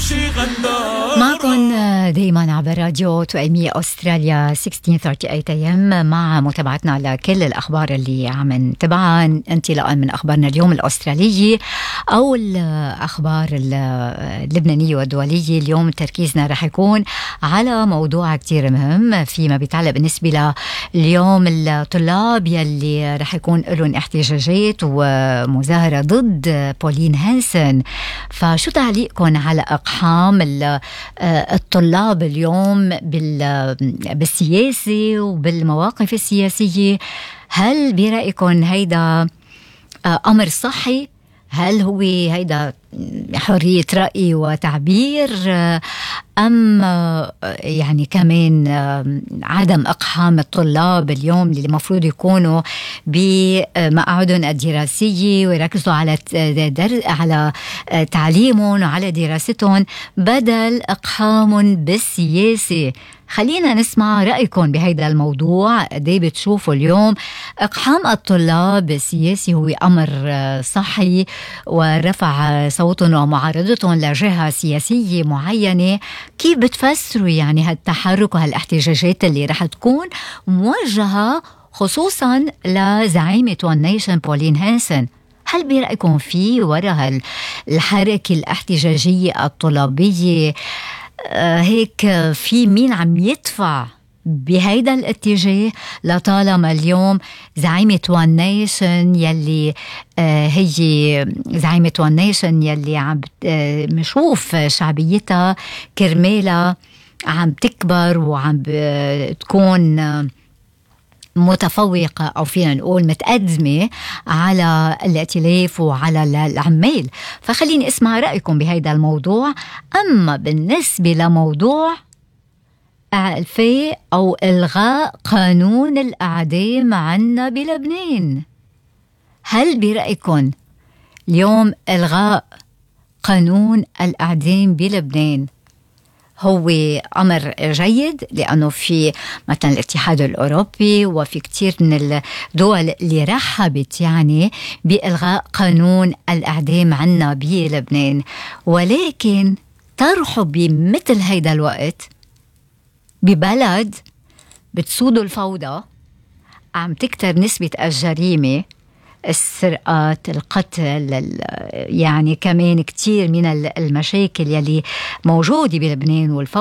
معكم دايما عبر راديو توأمية أستراليا 1638 AM مع متابعتنا لكل الأخبار اللي عم نتابعها انطلاقا من أخبارنا اليوم الأسترالية أو الأخبار اللبنانية والدولية. اليوم تركيزنا رح يكون على موضوع كتير مهم فيما بيتعلق بالنسبة لليوم الطلاب يلي رح يكون لهم احتجاجات ومظاهرة ضد بولين هانسن. فشو تعليقكم على أقحام الطلاب اليوم بالسياسة وبالمواقف السياسية؟ هل برأيكم هيدا أمر صحي؟ هل هو هيدا حرية رأي وتعبير أم يعني كمان عدم أقحام الطلاب اليوم اللي المفروض يكونوا بمقاعدهم الدراسية ويركزوا على تعليمهم وعلى دراستهم بدل أقحامهم بالسياسة؟ خلينا نسمع رأيكم بهيدا الموضوع. دي بتشوفوا اليوم إقحام الطلاب بالسياسي هو أمر صحي ورفع صوتهم ومعارضتهم لجهة سياسية معينة؟ كيف بتفسروا يعني هالتحرك وهالاحتجاجات اللي رح تكون موجهة خصوصا لزعيمة ون نيشن بولين هانسن؟ هل برأيكم في وراء الحركة الاحتجاجية الطلابية هيك في مين عم يدفع بهيدا الاتجاه؟ لطالما اليوم زعيمة ون نيشن يلي هي زعيمة ون نيشن يلي عم نشوف شعبيتها كرمالها عم تكبر وعم تكون متفوقة أو فينا نقول متقدمة على الائتلاف وعلى العمال. فخليني اسمع رأيكم بهيدا الموضوع. أما بالنسبة لموضوع إعفاء أو إلغاء قانون الإعدام عنا بلبنان، هل برأيكم اليوم إلغاء قانون الإعدام بلبنان هو أمر جيد؟ لأنه في مثلا الاتحاد الأوروبي وفي كتير من الدول اللي رحبت يعني بإلغاء قانون الإعدام عنا بلبنان، ولكن ترحب بمثل هيدا الوقت ببلد بتسود الفوضى، عم تكتر نسبة الجريمة، السرقات، القتل، يعني كمان كتير من المشاكل يلي موجودة بلبنان والفوضى